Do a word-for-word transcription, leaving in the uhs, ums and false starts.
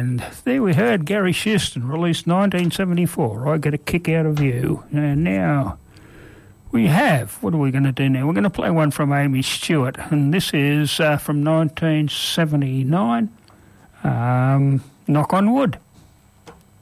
And there we heard Gary Shearston, released nineteen seventy-four, I Get a Kick Out of You. And now we have, what are we going to do now? We're going to play one from Amy Stewart, and this is uh, from nineteen seventy-nine, um, Knock on Wood.